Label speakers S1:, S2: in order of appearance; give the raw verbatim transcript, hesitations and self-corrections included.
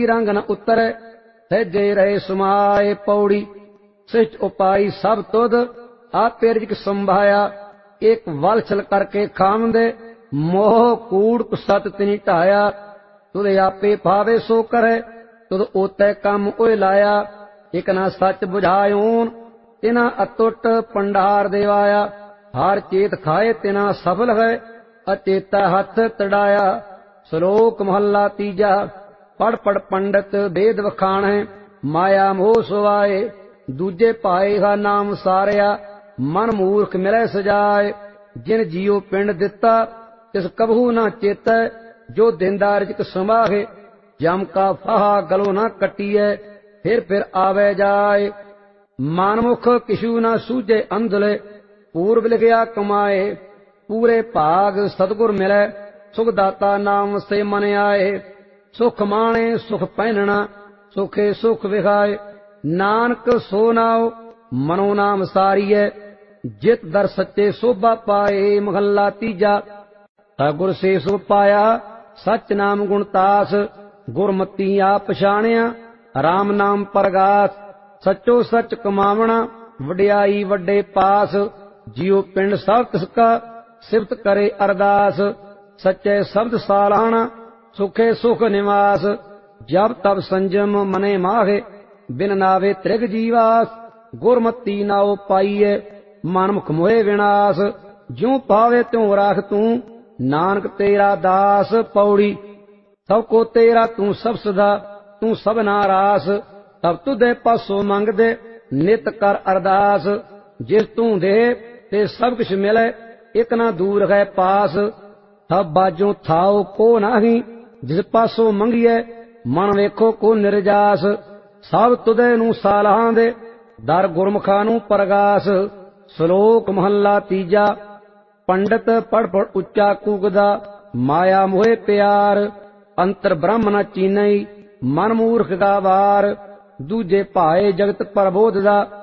S1: रंग न उतरै सहजे रहे सुमाए पौड़ी श्रेष्ठ उपाई सब तुद आपे रिजक संभाया एक वलछल करके खामदे मोह कूड़ सत तिनी ढाया तुद आपे भावे सो करे तुद ओतै कम ओए लाया एक ना सच बुझायोन तिना अतुट पंडार देवाया हार चेत खाए तिना सफल है अचेता हथ तड़ाया। श्लोक महला तीजा पढ़ पढ़ पंडित वेद वखाण है माया मोह सुवाए दूजे पाए हा नाम सारिया मन मूर्ख मिलै सजाए जिन जियो पिंड दिता तिस कबहू ना चेतै जो दिंदा रिजक संभाहे जम का फाहा गलो ना कटीए फिर फिर आवे जाए मानमुख किशु ना सूझे अंधले पूर्व लिखिया कमाए पूरे भाग सतगुर मिलै सुखदाता नाम से मन आए सुख माणे सुख पहनना सुखे सुख विखाए नानक सो नाओ मनो नाम सारिय जित दर सच्चे शोभा पाए। महला तीजा गुर से सुख पाया सच नाम गुणतास गुरमती आप पछाणिया राम नाम परगास सचो सच कमावना वड्याई वड्डे पास जियो पिंड सब तिसका सिफत करे अरदास सच्चे शब्द सालाना सुखे सुख निवास जब तब संजम मने माहे बिन नावे त्रिग जीवास गुरमती नाओ पाइए मनमुख मोहे विनाश ज्यों पावे त्यों राख तू नानक तेरा दास पौड़ी सब को तेरा तू सब सदा तू सब नारास तब तुदे पासों मंग दे नित कर अरदास जिस तू दे ते सब कुछ मिले एक ना दूर है पास सब बाजों थाओ को नाही जिस पासों मंगिए मन वेखो को निर्जास सब तुदे नू सालां दे दर गुरमुखा नू परगास। श्लोक महला तीजा पंडित पढ़ पढ़ उच्चा कूकदा माया मोहे प्यार अंतर ब्रह्म न चीनई मन मूर्ख का वार दूजे भाए जगत प्रबोध दा